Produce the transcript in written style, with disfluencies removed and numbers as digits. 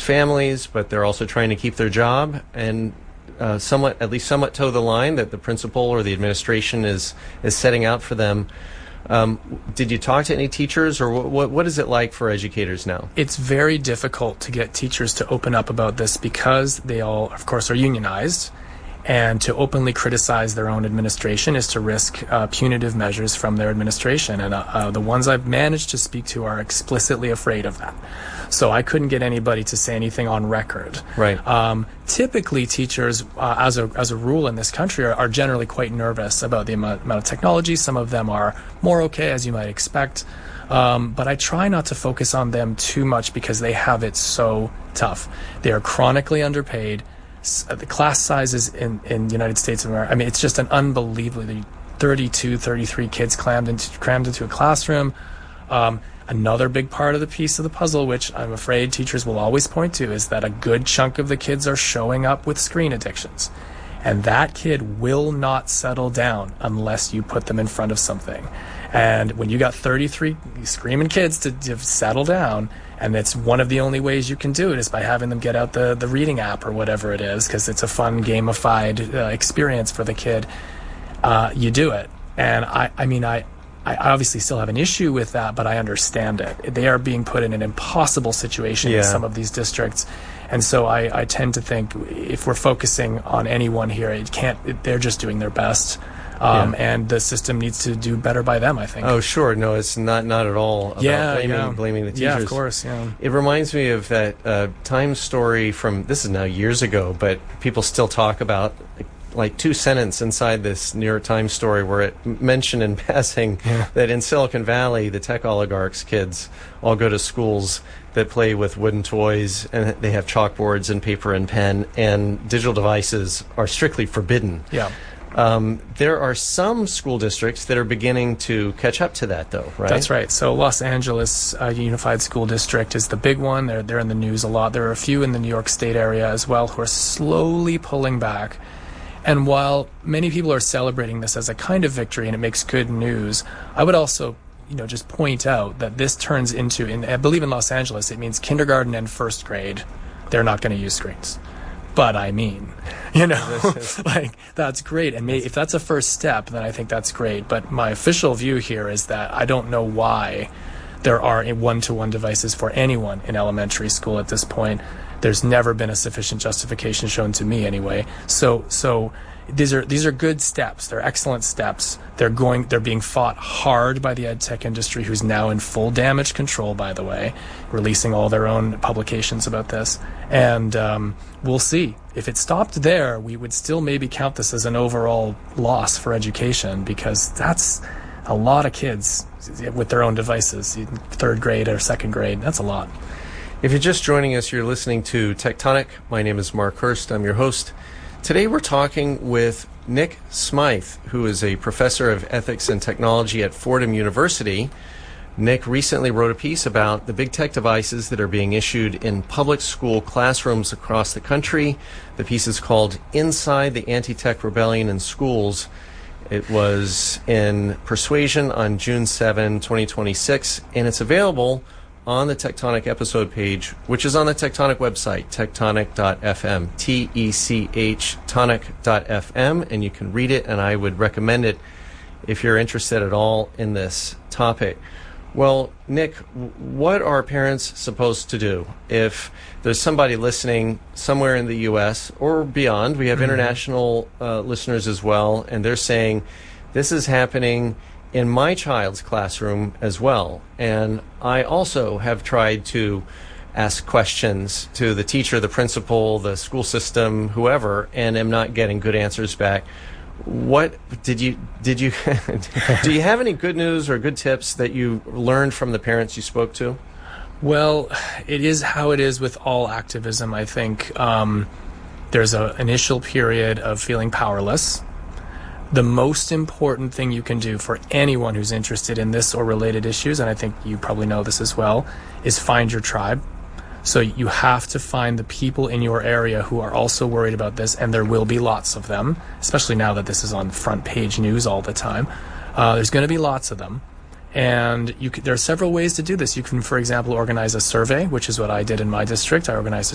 families, but they're also trying to keep their job and somewhat toe the line that the principal or the administration is setting out for them. Did you talk to any teachers, or what is it like for educators now? It's very difficult to get teachers to open up about this because they all, of course, are unionized. And to openly criticize their own administration is to risk punitive measures from their administration. And the ones I've managed to speak to are explicitly afraid of that. So I couldn't get anybody to say anything on record. Right. Typically, teachers, as a rule in this country, are generally quite nervous about the amount of technology. Some of them are more okay, as you might expect. But I try not to focus on them too much because they have it so tough. They are chronically underpaid. The class sizes in the United States of America, I mean, it's just an unbelievably 32, 33 kids crammed into a classroom. Another big part of the piece of the puzzle, which I'm afraid teachers will always point to, is that a good chunk of the kids are showing up with screen addictions. And that kid will not settle down unless you put them in front of something. And when you got 33 screaming kids to settle down, and it's one of the only ways you can do it is by having them get out the reading app or whatever it is, because it's a fun gamified experience for the kid, you do it. And I mean, I obviously still have an issue with that, but I understand it. They are being put in an impossible situation in some of these districts. And so I tend to think if we're focusing on anyone here, they're just doing their best. And the system needs to do better by them, I think. Oh, sure. No, it's not at all about blaming the teachers. Yeah, of course, yeah. It reminds me of that Times story from, this is now years ago, but people still talk about like two sentences inside this New York Times story where it mentioned in passing that in Silicon Valley, the tech oligarchs' kids all go to schools that play with wooden toys, and they have chalkboards and paper and pen, and digital devices are strictly forbidden. Yeah. There are some school districts that are beginning to catch up to that, though, right? That's right. So Los Angeles Unified School District is the big one. They're in the news a lot. There are a few in the New York State area as well who are slowly pulling back. And while many people are celebrating this as a kind of victory and it makes good news, I would also just point out that this turns into, I believe in Los Angeles, it means kindergarten and first grade, they're not going to use screens. But I mean, like, that's great. And if that's a first step, then I think that's great. But my official view here is that I don't know why there are one-to-one devices for anyone in elementary school at this point. There's never been a sufficient justification shown to me anyway. So these are good steps. They're excellent steps. They're being fought hard by the ed tech industry, who's now in full damage control, by the way, releasing all their own publications about this. And we'll see. If it stopped there, we would still maybe count this as an overall loss for education, because that's a lot of kids with their own devices, third grade or second grade. That's a lot. If you're just joining us, you're listening to Tectonic. My name is Mark Hurst. I'm your host. Today we're talking with Nick Smythe, who is a professor of ethics and technology at Fordham University. Nick recently wrote a piece about the big tech devices that are being issued in public school classrooms across the country. The piece is called Inside the Anti-Tech Rebellion in Schools. It was in Persuasion on June 7, 2026, and it's available on the Tectonic episode page, which is on the Tectonic website, tectonic.fm, T-E-C-H, tonic.fm, and you can read it, and I would recommend it if you're interested at all in this topic. Well, Nick, what are parents supposed to do if there's somebody listening somewhere in the U.S. or beyond? We have international listeners as well, and they're saying, this is happening in my child's classroom as well. And I also have tried to ask questions to the teacher, the principal, the school system, whoever, and am not getting good answers back. What do you have any good news or good tips that you learned from the parents you spoke to? Well, it is how it is with all activism, I think. There's an initial period of feeling powerless. The most important thing you can do for anyone who's interested in this or related issues, and I think you probably know this as well, is find your tribe. So you have to find the people in your area who are also worried about this, and there will be lots of them, especially now that this is on front page news all the time. There's going to be lots of them. And there are several ways to do this. You can, for example, organize a survey, which is what I did in my district. I organized a